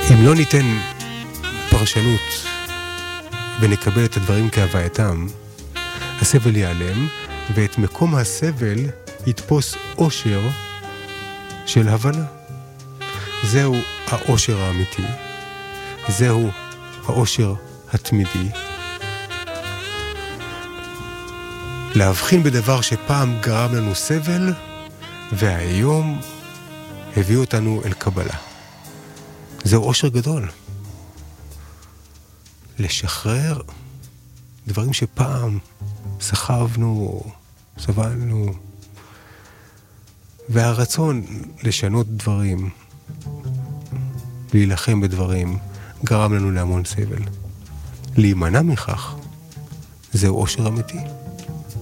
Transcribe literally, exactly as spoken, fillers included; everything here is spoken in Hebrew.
אם לא ניתן פרשנות ונקבל את הדברים כהווייתם, הסבל ייעלם, ואת מקום הסבל יתפוס אושר של הבנה. זהו האושר האמיתי, זהו האושר התמידי. להבחין בדבר שפעם גרם לנו סבל, והיום הביא אותנו אל קבלה. זהו אושר גדול. לשחרר דברים שפעם סחבנו, סבלנו, והרצון לשנות דברים, להילחם בדברים, גרם לנו להמון סבל. להימנע מכך, זהו אושר אמיתי.